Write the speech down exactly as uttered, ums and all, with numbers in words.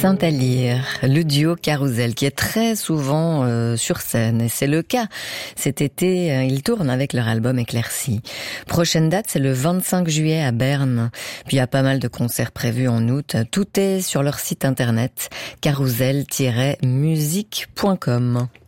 Saint-Alyre, le duo Carousel qui est très souvent euh, sur scène et c'est le cas. Cet été, euh, ils tournent avec leur album Éclairci. Prochaine date, c'est le vingt-cinq juillet à Berne. Puis il y a pas mal de concerts prévus en août. Tout est sur leur site internet carousel tiret musique point com.